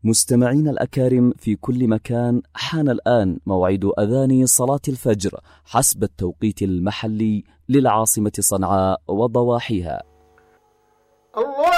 مستمعين الأكارم في كل مكان، حان الآن موعد أذان صلاة الفجر حسب التوقيت المحلي للعاصمة صنعاء وضواحيها. الله